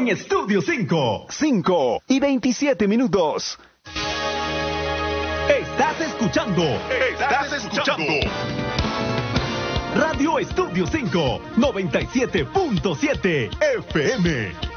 en Estudio 5. 5:27. Estás escuchando Radio Estudio 5, 97.7 FM.